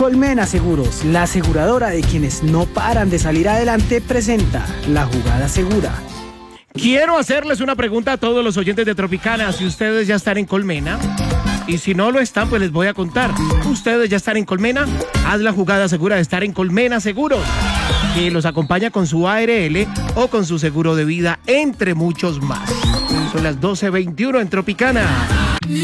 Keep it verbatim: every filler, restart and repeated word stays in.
Colmena Seguros, la aseguradora de quienes no paran de salir adelante, presenta La Jugada Segura. Quiero hacerles una pregunta a todos los oyentes de Tropicana, si ustedes ya están en Colmena. Y si no lo están, pues les voy a contar. Ustedes ya están en Colmena, haz la jugada segura de estar en Colmena Seguros, que los acompaña con su A R L o con su seguro de vida, entre muchos más. Son las doce veintiuno en Tropicana.